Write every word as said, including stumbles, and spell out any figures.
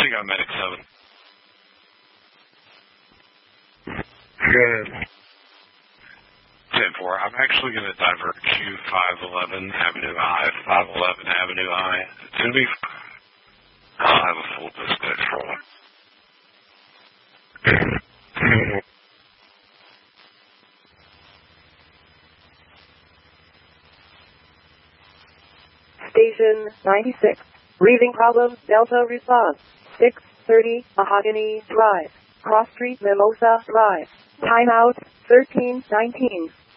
you got Medic seven. Good. ten four, I'm actually going to divert to five eleven Avenue I, five eleven Avenue I. It's going to be, I'll have a full dispatch roll. Station ninety-six. Breathing problems, Delta response. six thirty, Mahogany Drive. Cross Street, Mimosa Drive. Timeout, thirteen nineteen.